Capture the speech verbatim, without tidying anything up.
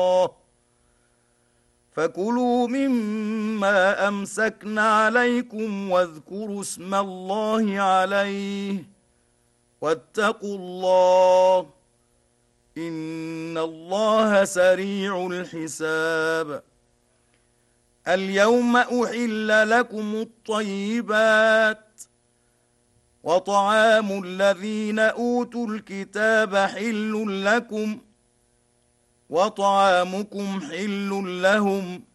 فكلوا مما أمسكنا عليكم واذكروا اسم الله عليه واتقوا الله إن الله سريع الحساب. اليوم أحل لكم الطيبات وطعام الذين أوتوا الكتاب حل لكم وطعامكم حل لهم